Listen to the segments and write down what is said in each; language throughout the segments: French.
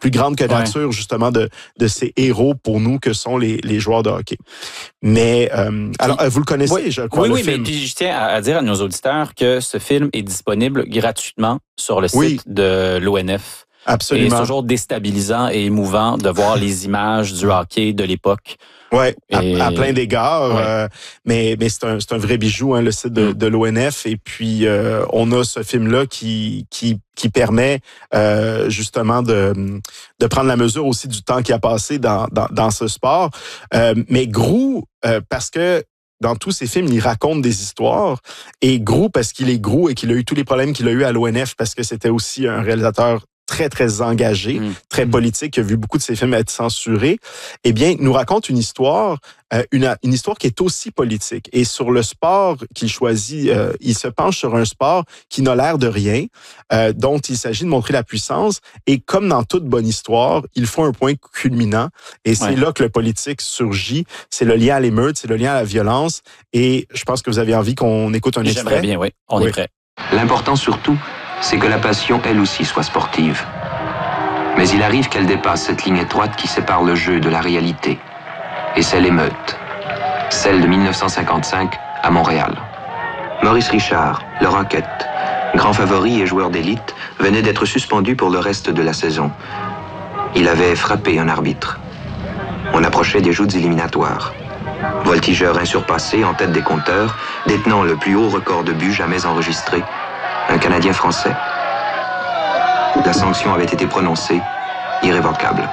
plus grande que nature, justement, de ces héros pour nous que sont les joueurs de hockey. Mais, alors, vous le connaissez, je crois, le film. Mais puis je tiens à dire à nos auditeurs que ce film est disponible gratuitement sur le site de l'ONF. Absolument. Et c'est toujours déstabilisant et émouvant de voir les images du hockey de l'époque. Ouais, à plein d'égards, mais c'est un vrai bijou, le site de l'ONF. Et puis on a ce film-là qui permet justement de prendre la mesure aussi du temps qui a passé dans ce sport. Mais Groulx, parce que dans tous ses films, il raconte des histoires. Et Groulx, parce qu'il est Groulx et qu'il a eu tous les problèmes qu'il a eu à l'ONF, parce que c'était aussi un réalisateur très, très engagé, très politique, qui a vu beaucoup de ses films être censurés, eh bien, nous raconte une histoire, une histoire qui est aussi politique. Et sur le sport qu'il choisit, il se penche sur un sport qui n'a l'air de rien, dont il s'agit de montrer la puissance. Et comme dans toute bonne histoire, il faut un point culminant. Et c'est là que le politique surgit. C'est le lien à l'émeute, c'est le lien à la violence. Et je pense que vous avez envie qu'on écoute un extrait. J'aimerais bien, oui. On est prêt. L'important surtout, c'est que la passion, elle aussi, soit sportive. Mais il arrive qu'elle dépasse cette ligne étroite qui sépare le jeu de la réalité. Et c'est l'émeute. Celle de 1955 à Montréal. Maurice Richard, le Rocket, grand favori et joueur d'élite, venait d'être suspendu pour le reste de la saison. Il avait frappé un arbitre. On approchait des joutes éliminatoires. Voltigeur insurpassé, en tête des compteurs, détenant le plus haut record de buts jamais enregistré, un Canadien français. La sanction avait été prononcée, irrévocable.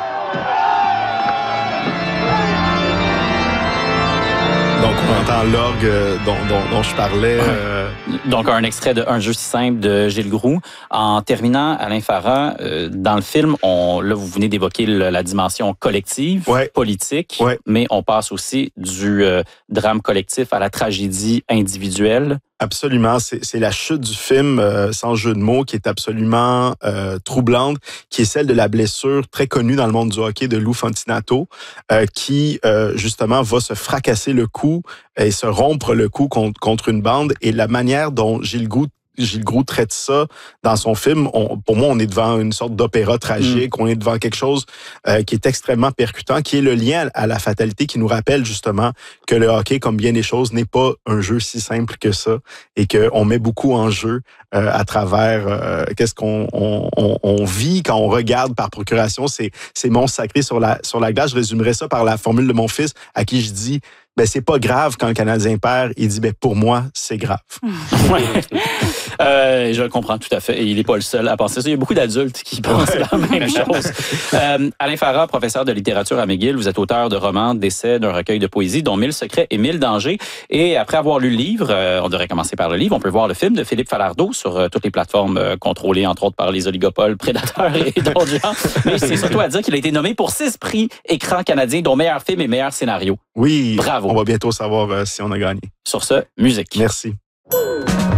Donc, on entend l'orgue dont je parlais. Donc, un extrait de Un jeu si simple de Gilles Groulx. En terminant, Alain Farah, dans le film, là, vous venez d'évoquer la dimension collective, politique, mais on passe aussi du drame collectif à la tragédie individuelle. Absolument, c'est la chute du film, sans jeu de mots, qui est absolument troublante, qui est celle de la blessure très connue dans le monde du hockey de Lou Fontinato, qui justement va se fracasser le cou et se rompre le cou contre une bande. Et la manière dont Gilles Groulx traite ça dans son film, pour moi, on est devant une sorte d'opéra tragique, on est devant quelque chose qui est extrêmement percutant, qui est le lien à la fatalité, qui nous rappelle justement que le hockey, comme bien des choses, n'est pas un jeu si simple que ça et qu'on met beaucoup en jeu à travers qu'est-ce qu'on vit quand on regarde par procuration ces monstres sacrés sur la glace. Je résumerais ça par la formule de mon fils à qui je dis c'est pas grave quand le Canadien perd. Il dit, pour moi, c'est grave. Je le comprends tout à fait. Et il n'est pas le seul à penser ça. Il y a beaucoup d'adultes qui pensent la même chose. Alain Farah, professeur de littérature à McGill, vous êtes auteur de romans, d'essais, d'un recueil de poésie, dont 1000 secrets et 1000 dangers. Et après avoir lu le livre, on devrait commencer par le livre, on peut voir le film de Philippe Falardeau sur toutes les plateformes contrôlées, entre autres, par les oligopoles, prédateurs et d'autres gens. Mais c'est surtout à dire qu'il a été nommé pour 6 prix écran canadiens, dont meilleur film et meilleur scénario. Oui. Bravo. On va bientôt savoir si on a gagné. Sur ce, musique. Merci.